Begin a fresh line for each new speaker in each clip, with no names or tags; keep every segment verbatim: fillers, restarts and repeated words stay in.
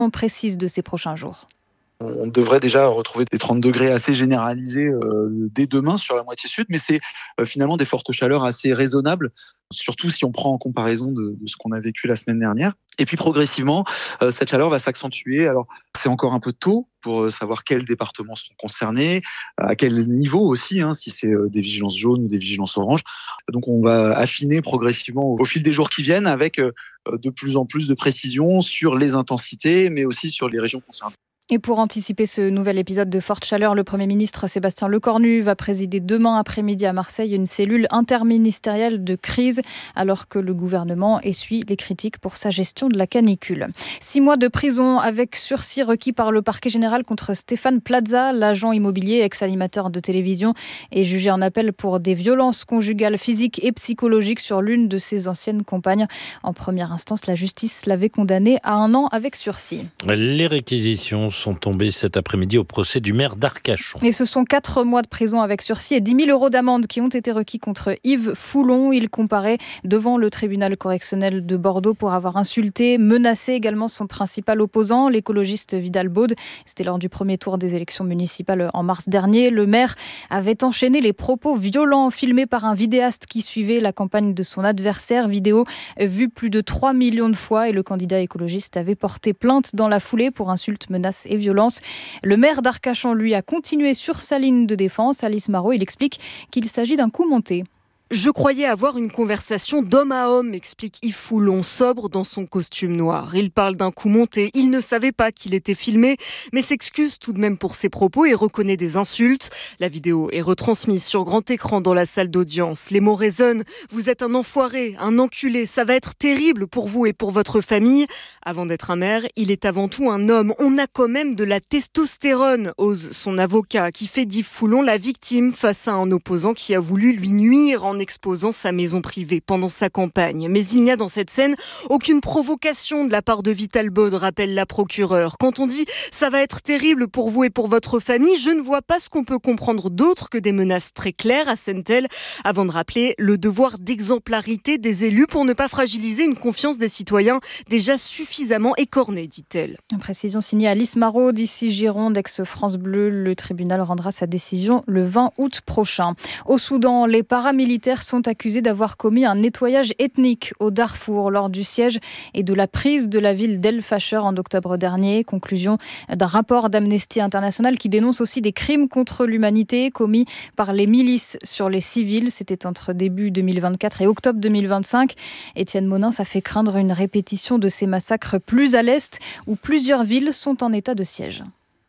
précise de ces prochains jours.
On devrait déjà retrouver des trente degrés assez généralisés euh, dès demain sur la moitié sud, mais c'est euh, finalement des fortes chaleurs assez raisonnables, surtout si on prend en comparaison de, de ce qu'on a vécu la semaine dernière. Et puis progressivement, euh, cette chaleur va s'accentuer. Alors c'est encore un peu tôt pour savoir quels départements seront concernés, à quel niveau aussi, hein, si c'est euh, des vigilances jaunes ou des vigilances oranges. Donc on va affiner progressivement au, au fil des jours qui viennent avec euh, de plus en plus de précision sur les intensités, mais aussi sur les régions concernées.
Et pour anticiper ce nouvel épisode de forte chaleur, le Premier ministre Sébastien Lecornu va présider demain après-midi à Marseille une cellule interministérielle de crise, alors que le gouvernement essuie les critiques pour sa gestion de la canicule. Six mois de prison avec sursis requis par le parquet général contre Stéphane Plaza, l'agent immobilier, ex-animateur de télévision, est jugé en appel pour des violences conjugales physiques et psychologiques sur l'une de ses anciennes compagnes. En première instance, la justice l'avait condamné à un an avec sursis.
Les réquisitions sont tombés cet après-midi au procès du maire d'Arcachon.
Et ce sont quatre mois de prison avec sursis et dix mille euros d'amende qui ont été requis contre Yves Foulon. Il comparait devant le tribunal correctionnel de Bordeaux pour avoir insulté, menacé également son principal opposant, l'écologiste Vidal Baude. C'était lors du premier tour des élections municipales en mars dernier. Le maire avait enchaîné les propos violents filmés par un vidéaste qui suivait la campagne de son adversaire. Vidéo vue plus de trois millions de fois et le candidat écologiste avait porté plainte dans la foulée pour insultes, menaces et violences. Le maire d'Arcachon, lui, a continué sur sa ligne de défense. Alice Marot, il explique qu'il s'agit d'un coup monté.
Je croyais avoir une conversation d'homme à homme, explique Yves Foulon, sobre dans son costume noir. Il parle d'un coup monté. Il ne savait pas qu'il était filmé, mais s'excuse tout de même pour ses propos et reconnaît des insultes. La vidéo est retransmise sur grand écran dans la salle d'audience. Les mots résonnent. Vous êtes un enfoiré, un enculé. Ça va être terrible pour vous et pour votre famille. Avant d'être un maire, il est avant tout un homme. On a quand même de la testostérone, ose son avocat, qui fait d'Yves Foulon la victime face à un opposant qui a voulu lui nuire en exposant sa maison privée pendant sa campagne. Mais il n'y a dans cette scène aucune provocation de la part de Vidal Baude, rappelle la procureure. Quand on dit « ça va être terrible pour vous et pour votre famille », je ne vois pas ce qu'on peut comprendre d'autre que des menaces très claires, assène-t-elle, avant de rappeler le devoir d'exemplarité des élus pour ne pas fragiliser une confiance des citoyens déjà suffisamment écornée, dit-elle.
Une précision signée Alice Marot, d'ici Gironde, ex-France Bleu. Le tribunal rendra sa décision le vingt août prochain. Au Soudan, les paramilitaires sont accusés d'avoir commis un nettoyage ethnique au Darfour lors du siège et de la prise de la ville d'El Fasher en octobre dernier. Conclusion d'un rapport d'Amnesty International qui dénonce aussi des crimes contre l'humanité commis par les milices sur les civils. C'était entre début deux mille vingt-quatre et octobre deux mille vingt-cinq. Étienne Monin, ça fait craindre une répétition de ces massacres plus à l'est où plusieurs villes sont en état de siège.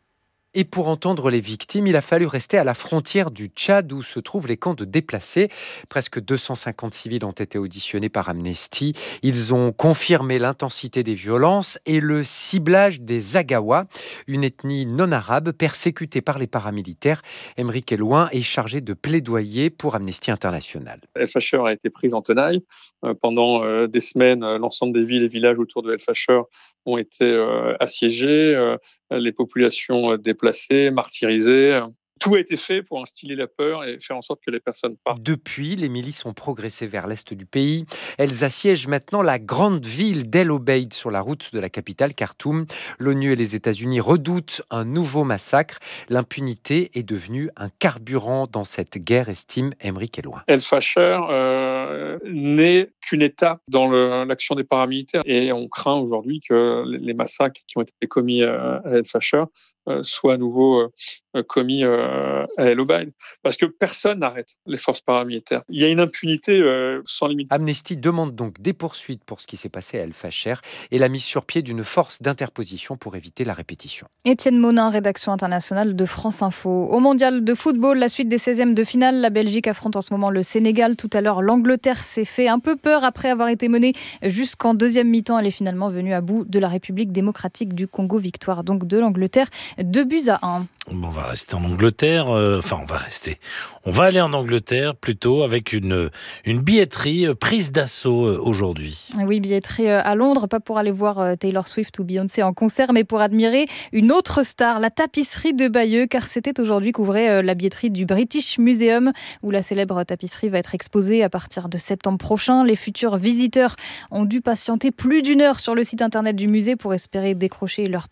Et pour entendre les victimes, il a fallu rester à la frontière du Tchad où se trouvent les camps de déplacés. Presque deux cent cinquante civils ont été auditionnés par Amnesty. Ils ont confirmé l'intensité des violences et le ciblage des Agawa, une ethnie non arabe persécutée par les paramilitaires. Émeric Elouin est chargé de plaidoyer pour Amnesty International.
El Fasher a été prise en tenaille. Euh, pendant euh, des semaines, euh, l'ensemble des villes et villages autour de El Fasher ont été euh, assiégés. Euh, les populations euh, déplacées, martyrisées. Tout a été fait pour instiller la peur et faire en sorte que les personnes partent.
Depuis, les milices ont progressé vers l'est du pays. Elles assiègent maintenant la grande ville d'El Obeid sur la route de la capitale Khartoum. L'ONU et les États-Unis redoutent un nouveau massacre. L'impunité est devenue un carburant dans cette guerre, estime Émeric Elouin.
El Fasher euh, n'est qu'une étape dans le, l'action des paramilitaires et on craint aujourd'hui que les massacres qui ont été commis à El Fasher euh, soient à nouveau euh, commis euh, à El Obeid, parce que personne n'arrête les forces paramilitaires. Il y a une impunité euh, sans limite.
Amnesty demande donc des poursuites pour ce qui s'est passé à El Fasher et la mise sur pied d'une force d'interposition pour éviter la répétition.
Étienne Monin, rédaction internationale de France Info. Au mondial de football, la suite des seizièmes de finale, la Belgique affronte en ce moment le Sénégal. Tout à l'heure, l'Angleterre s'est fait un peu peur après avoir été menée jusqu'en deuxième mi-temps. Elle est finalement venue à bout de la République démocratique du Congo. Victoire donc de l'Angleterre, deux buts à un.
Bon, on va rester en Angleterre, euh, enfin on va rester, on va aller en Angleterre plutôt avec une, une billetterie prise d'assaut aujourd'hui.
Oui, billetterie à Londres, pas pour aller voir Taylor Swift ou Beyoncé en concert, mais pour admirer une autre star, la tapisserie de Bayeux, car c'était aujourd'hui qu'ouvrait la billetterie du British Museum, où la célèbre tapisserie va être exposée à partir partir de septembre prochain. Les futurs visiteurs ont dû patienter plus d'une heure sur le site internet du musée pour espérer décrocher leur